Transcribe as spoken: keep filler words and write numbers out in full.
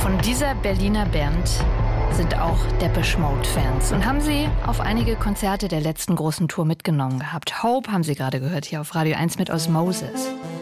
Von dieser Berliner Band sind auch Depeche Mode-Fans und haben sie auf einige Konzerte der letzten großen Tour mitgenommen gehabt. Hope haben Sie gerade gehört hier auf Radio eins mit Osmosis.